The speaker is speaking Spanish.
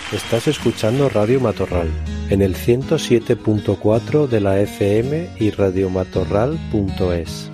Estás escuchando Radio Matorral en el 107.4 de la FM y radiomatorral.es.